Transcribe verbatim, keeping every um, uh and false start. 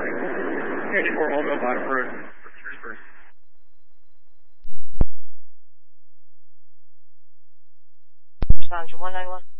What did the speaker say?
H four, hold up, bottom road. Sandra one nine one.